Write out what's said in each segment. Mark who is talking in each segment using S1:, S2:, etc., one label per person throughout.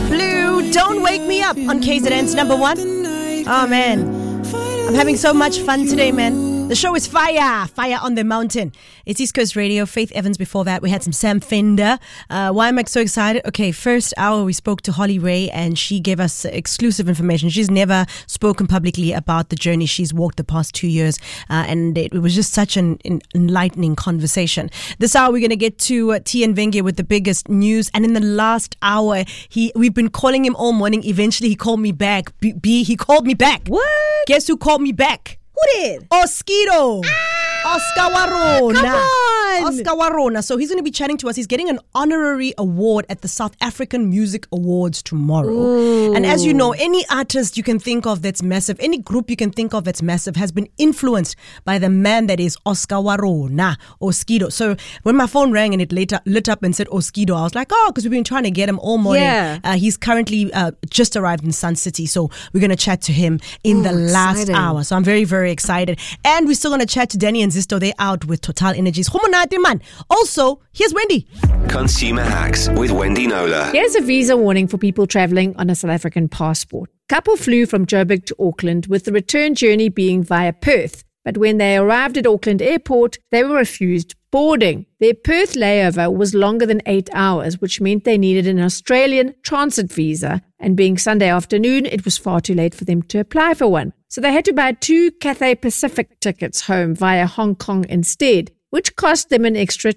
S1: Blue, Don't Wake Me Up on KZN's number one. Oh man, I'm having so much fun today, man. The show is fire on the mountain. It's East Coast Radio. Faith Evans before that. We had some Sam Fender. Why am I so excited? Okay, first hour we spoke to Holly Ray and she gave us exclusive information. She's never spoken publicly about the journey she's walked the past 2 years, and it was just such an enlightening conversation. This hour we're going to get to Tian Venge with the biggest news, and in the last hour we've been calling him all morning. Eventually he called me back. He called me back.
S2: What?
S1: Guess who called me back?
S2: Who did?
S1: Oskido. Oscar Warona.
S2: Come on.
S1: Oscar Warona. So he's going to be chatting to us. He's getting an honorary award at the South African Music Awards tomorrow.
S2: Ooh.
S1: And as you know, any artist you can think of that's massive, any group you can think of that's massive has been influenced by the man that is Oscar Warona, Oskido. So when my phone rang and it later lit up and said Oskido, I was like, oh, because we've been trying to get him all morning.
S2: Yeah.
S1: He's currently just arrived in Sun City. So we're going to chat to him in the last
S2: exciting.
S1: hour. So I'm very, very excited. And we're still going to chat to Danny and Zisto. They're out with Total Energies. Homonate man. Also, here's Wendy.
S3: Consumer Hacks with Wendy Knowler.
S4: Here's a visa warning for people travelling on a South African passport. Couple flew from Joburg to Auckland, with the return journey being via Perth. But when they arrived at Auckland Airport, they were refused boarding. Their Perth layover was longer than 8 hours, which meant they needed an Australian transit visa. And being Sunday afternoon, it was far too late for them to apply for one. So they had to buy 2 Cathay Pacific tickets home via Hong Kong instead, which cost them an extra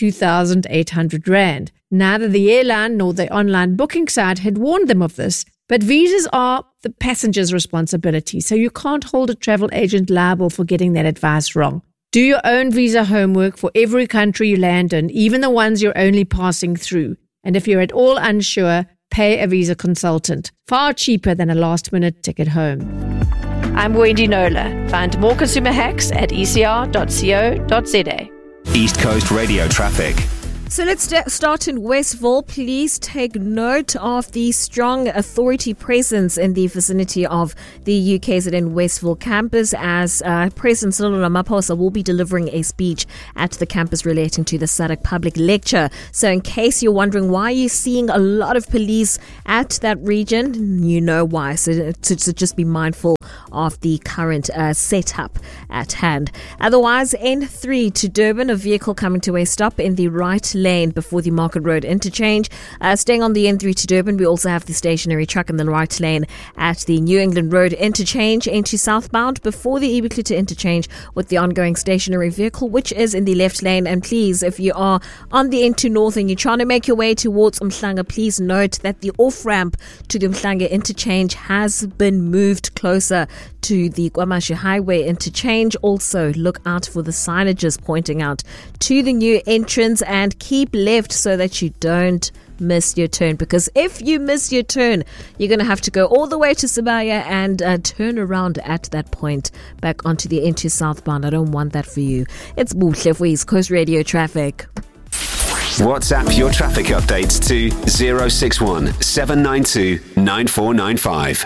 S4: 22,800 Rand. Neither the airline nor the online booking site had warned them of this, but visas are the passenger's responsibility, so you can't hold a travel agent liable for getting that advice wrong. Do your own visa homework for every country you land in, even the ones you're only passing through. And if you're at all unsure, pay a visa consultant. Far cheaper than a last-minute ticket home. I'm Wendy Knowler. Find more consumer hacks at ecr.co.za.
S3: East Coast Radio traffic.
S2: So let's start in Westville. Please take note of the strong authority presence in the vicinity of the UKZN Westville campus, as President Cyril Ramaphosa will be delivering a speech at the campus relating to the SADC public lecture. So in case you're wondering why you're seeing a lot of police at that region, you know why. So to just be mindful of the current setup at hand. Otherwise, N3 to Durban, a vehicle coming to a stop in the right lane before the Market Road interchange. Staying on the N3 to Durban, we also have the stationary truck in the right lane at the New England Road interchange into southbound before the Ibukluta interchange, with the ongoing stationary vehicle which is in the left lane. And please, if you are on the N2 North and you're trying to make your way towards Umhlanga, please note that the off-ramp to the Umhlanga interchange has been moved closer to the KwaMashu Highway interchange. Also, look out for the signages pointing out to the new entrance, and keep left so that you don't miss your turn, because if you miss your turn, you're going to have to go all the way to Sibaya and turn around at that point back onto the N2 southbound. I don't want that for you. It's Buhle for East Coast Radio traffic.
S3: WhatsApp your traffic updates to 061 792 9495.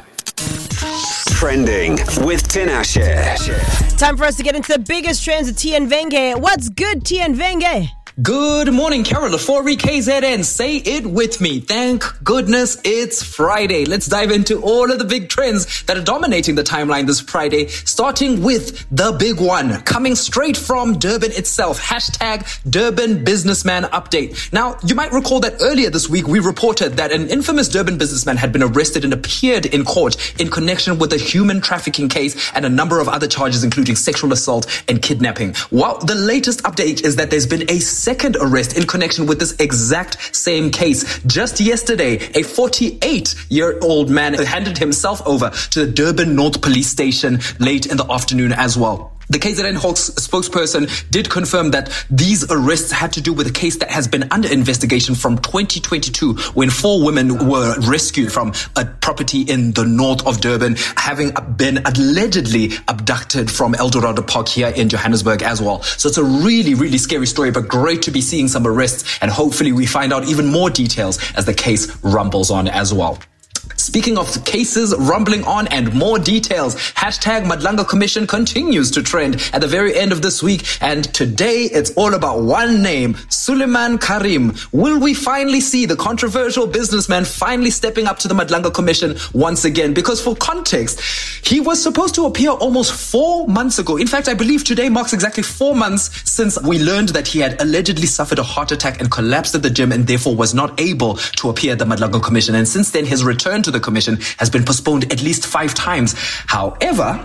S3: Trending with Tinashe.
S1: Time for us to get into the biggest trends of Tian Venge. What's good, Tian Venge?
S5: Good morning, Carol Afori, KZN. Say it with me. Thank goodness it's Friday. Let's dive into all of the big trends that are dominating the timeline this Friday, starting with the big one, coming straight from Durban itself. Hashtag Durban Businessman Update. Now, you might recall that earlier this week, we reported that an infamous Durban businessman had been arrested and appeared in court in connection with a human trafficking case and a number of other charges, including sexual assault and kidnapping. Well, the latest update is that there's been a second arrest in connection with this exact same case. Just yesterday, a 48-year-old man handed himself over to the Durban North Police Station late in the afternoon as well. The KZN Hawks spokesperson did confirm that these arrests had to do with a case that has been under investigation from 2022, when 4 women were rescued from a property in the north of Durban, having been allegedly abducted from Eldorado Park here in Johannesburg as well. So it's a really, really scary story, but great to be seeing some arrests, and hopefully we find out even more details as the case rumbles on as well. Speaking of cases rumbling on and more details, hashtag Madlanga Commission continues to trend at the very end of this week. And today it's all about one name, Suleiman Karim. Will we finally see the controversial businessman finally stepping up to the Madlanga Commission once again? Because for context, he was supposed to appear almost 4 months ago. In fact, I believe today marks exactly 4 months since we learned that he had allegedly suffered a heart attack and collapsed at the gym and therefore was not able to appear at the Madlanga Commission. And since then, his return to the commission has been postponed at least 5 times. However,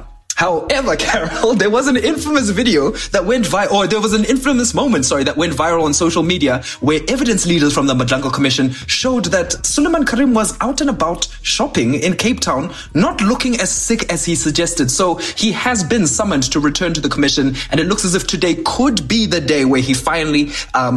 S5: Carol, there was an infamous video that went viral, or there was an infamous moment, that went viral on social media where evidence leaders from the Madlanga Commission showed that Suleiman Karim was out and about shopping in Cape Town, not looking as sick as he suggested. So he has been summoned to return to the commission, and it looks as if today could be the day where he finally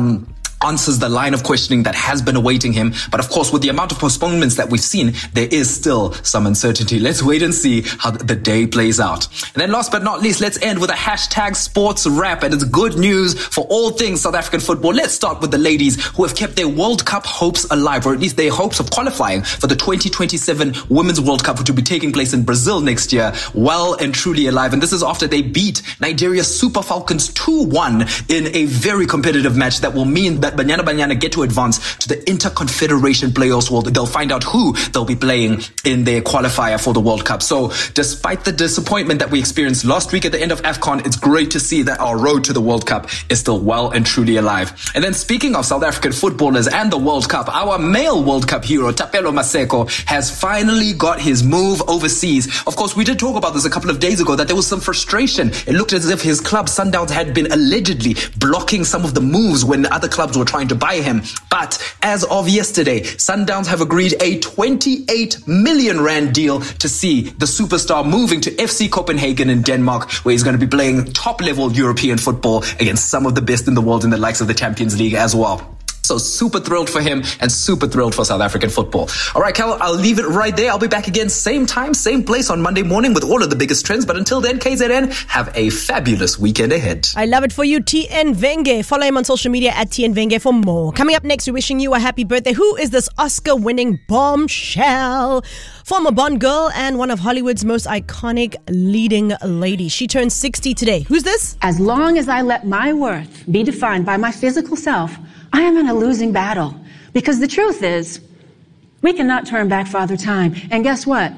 S5: answers the line of questioning that has been awaiting him. But of course, with the amount of postponements that we've seen, there is still some uncertainty. Let's wait and see how the day plays out. And then last but not least, let's end with a hashtag sports wrap. And it's good news for all things South African football. Let's start with the ladies who have kept their World Cup hopes alive, or at least their hopes of qualifying for the 2027 Women's World Cup, which will be taking place in Brazil next year, well and truly alive. And this is after they beat Nigeria's Super Falcons 2-1 in a very competitive match that will mean that Banyana get to advance to the Interconfederation playoffs. Well, they'll find out who they'll be playing in their qualifier for the World Cup. So despite the disappointment that we experienced last week at the end of AFCON, it's great to see that our road to the World Cup is still well and truly alive. And then speaking of South African footballers and the World Cup, our male World Cup hero, Thapelo Maseko, has finally got his move overseas. Of course, we did talk about this a couple of days ago, that there was some frustration. It looked as if his club, Sundowns, had been allegedly blocking some of the moves when other clubs were trying to buy him. But as of yesterday, Sundowns have agreed a 28 million rand deal to see the superstar moving to FC Copenhagen in Denmark, where he's going to be playing top-level European football against some of the best in the world in the likes of the Champions League as well. So super thrilled for him and super thrilled for South African football. All right, Cal, I'll leave it right there. I'll be back again same time, same place on Monday morning with all of the biggest trends. But until then, KZN, have a fabulous weekend ahead.
S1: I love it for you, TN Venge. Follow him on social media at TN Venge for more. Coming up next, we're wishing you a happy birthday. Who is this Oscar-winning bombshell? Former Bond girl and one of Hollywood's most iconic leading ladies. She turns 60 today. Who's this?
S6: As long as I let my worth be defined by my physical self, I am in a losing battle, because the truth is, we cannot turn back Father Time. And guess what?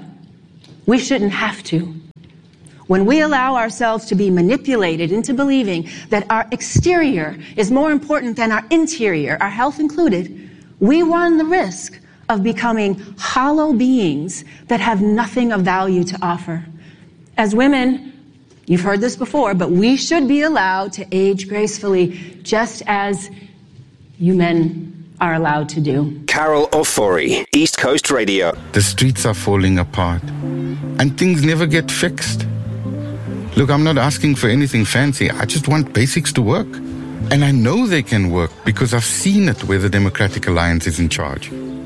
S6: We shouldn't have to. When we allow ourselves to be manipulated into believing that our exterior is more important than our interior, our health included, we run the risk of becoming hollow beings that have nothing of value to offer. As women, you've heard this before, but we should be allowed to age gracefully, just as you men are allowed to do.
S3: Carol Ofori, East Coast Radio.
S7: The streets are falling apart and things never get fixed. Look, I'm not asking for anything fancy. I just want basics to work. And I know they can work because I've seen it where the Democratic Alliance is in charge.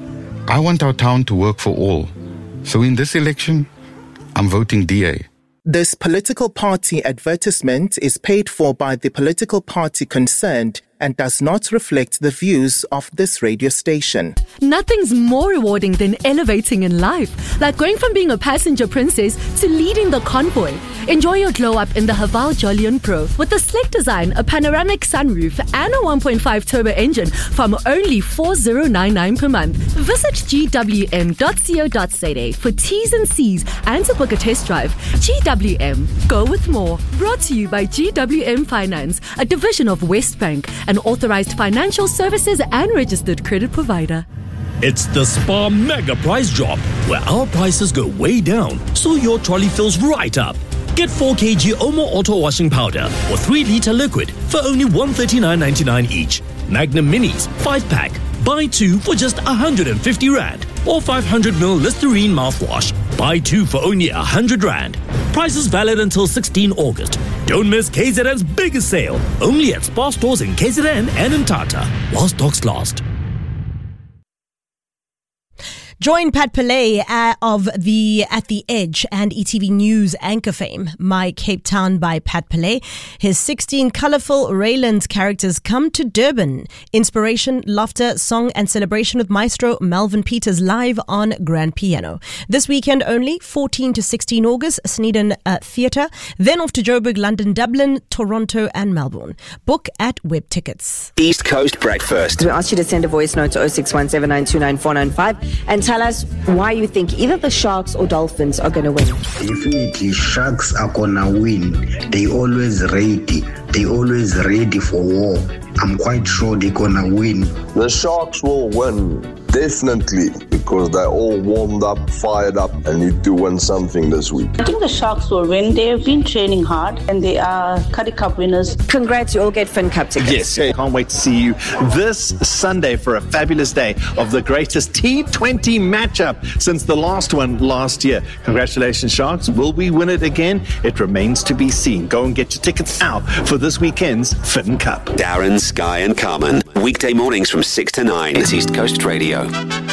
S7: I want our town to work for all. So in this election, I'm voting DA.
S8: This political party advertisement is paid for by the political party concerned and does not reflect the views of this radio station.
S9: Nothing's more rewarding than elevating in life, like going from being a passenger princess to leading the convoy. Enjoy your glow up in the Haval Jolion Pro with a slick design, a panoramic sunroof, and a 1.5 turbo engine from only $4,099 per month. Visit gwm.co.za for T's and C's and to book a test drive. GWM, go with more. Brought to you by GWM Finance, a division of Westbank, an authorized financial services and registered credit provider.
S10: It's the Spar Mega Price Drop, where our prices go way down, so your trolley fills right up. Get 4 kg Omo Auto Washing Powder or 3 litre liquid for only $139.99 each. Magnum Minis 5-pack. Buy 2 for just 150 Rand. Or 500ml Listerine mouthwash. Buy 2 for only 100 Rand. Prices valid until 16 August. Don't miss KZN's biggest sale. Only at Spar stores in KZN and in Tata. While stocks last.
S1: Join Pat Pillay of the At the Edge and ETV News anchor fame, My Cape Town by Pat Pillay. His 16 colourful Raylands characters come to Durban. Inspiration, laughter, song and celebration with maestro Melvin Peters live on grand piano. This weekend only, 14 to 16 August, Sneeden Theatre. Then off to Joburg, London, Dublin, Toronto and Melbourne. Book at Web Tickets.
S3: East Coast Breakfast.
S11: We asked you to send a voice note to 0617929495 and tell us why you think either the Sharks or Dolphins are going to win.
S12: Definitely, Sharks are going to win. They always ready. They always ready for war. I'm quite sure they're going to win.
S13: The Sharks will win, definitely, because they're all warmed up, fired up, and need to win something this week.
S14: I think the Sharks will win. They have been training hard, and they are Currie Cup winners.
S11: Congrats, you all get Finn Cup tickets.
S15: Yes, can't wait to see you this Sunday for a fabulous day of the greatest T20 matchup since the last one last year. Congratulations, Sharks. Will we win it again? It remains to be seen. Go and get your tickets out for this weekend's Finn Cup.
S3: Darren, Sky and Carmen. Weekday mornings from 6 to 9. It's East Coast Radio.